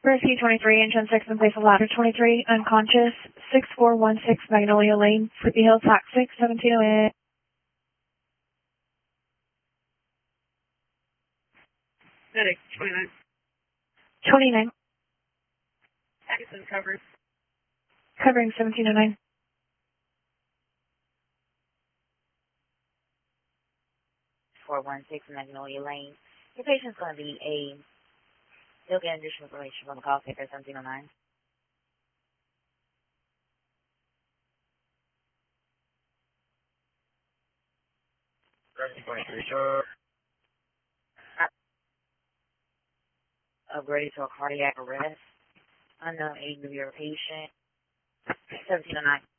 Rescue 23, engine 6 in place of ladder 23, unconscious, 6416 Magnolia Lane, Sleepy Hill, TAC 6, 1708. Medic, 29. 29. Atkinson covered. Covering 1709. Magnolia Lane. Your patient's going to be he'll get additional information from the call taker 1709. Rescue 23, sure. Upgraded to a cardiac arrest. Unknown age of your patient. 1709.